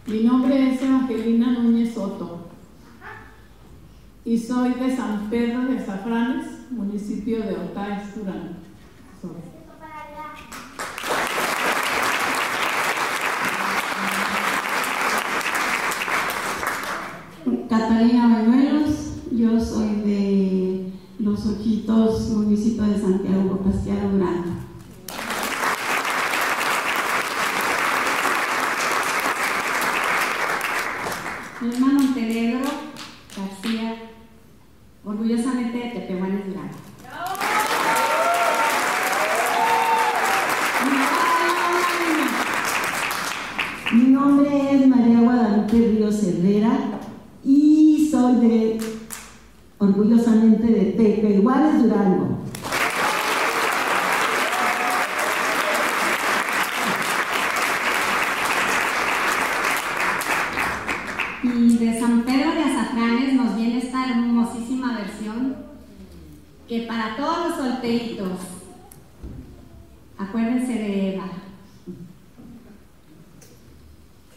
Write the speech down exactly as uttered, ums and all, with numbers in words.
Mi nombre es Evangelina Núñez Soto y soy de San Pedro de Azafranes, municipio de Otaes, Durango. Catalina Bañuelos, yo soy de Los Ojitos, municipio de Santiago Pasquiaro, Durango. Norma Montenegro García, orgullosamente de Tepehuanes, Durango. Mi nombre es María Guadalupe Ríos Herrera y soy de, orgullosamente, de Tepehuanes, Durango. Y de San Pedro de Azafranes nos viene esta hermosísima versión que para todos los solteritos, acuérdense de